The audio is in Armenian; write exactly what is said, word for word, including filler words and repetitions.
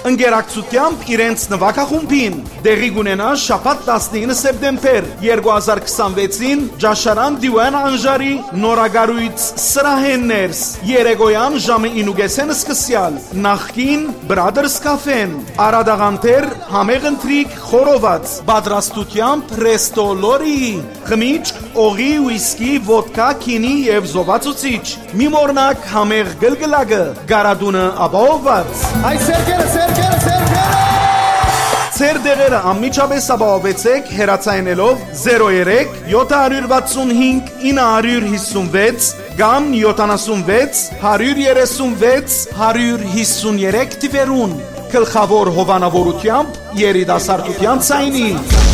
ընկերակցությամբ իրենց նվագախումբին։ Դեղի կունենա շաբաթ տասնինը սեպտեմբեր երկու հազար քսանվեցին Ջաշարան Դիվան Անժարի նորագարույց սրահեններս երեկոյան ժամը ինուգեսեն սկսյալ նախքին Brothers Cafe-ն Արադաղանտեր համեղընտրիկ խորոված պատրաստությամբ Resto Lori խմիչք օղի ուիսկի ոդկա քինի եւ զովացուցիչ մի մորնակ համեղ գլգլակը գարադունը ապահովված Այ սերկերը սերկերը սերկերը Ձեր դեղերը անմիջապես ապահովեցեք հեռացայինելով զերո երեք յոթ վաթսուն հինգ ինը հիսունվեց կամ յոթանասունվեց հարյուր երեսունվեց հարյուր հիսուներեք թվերուն գլխավոր հովանավորությամբ երիտասարդության ցայնի